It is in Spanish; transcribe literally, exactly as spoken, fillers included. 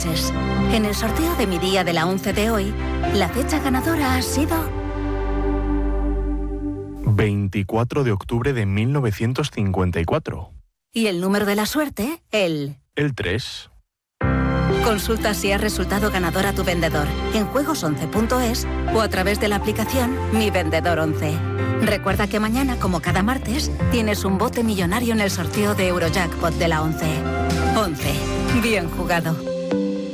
noches. En el sorteo de mi día de la once de hoy, la fecha ganadora ha sido... veinticuatro de octubre de mil novecientos cincuenta y cuatro. Y el número de la suerte, el... El tres. Consulta si has resultado ganador a tu vendedor en juegos once punto es o a través de la aplicación Mi Vendedor once. Recuerda que mañana, como cada martes, tienes un bote millonario en el sorteo de Eurojackpot de la once. once. Bien jugado.